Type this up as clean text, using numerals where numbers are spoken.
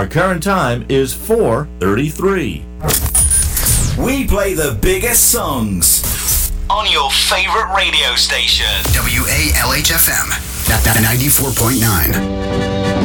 Our current time is 4:33. We play the biggest songs on your favorite radio station. WALHFM 94.9.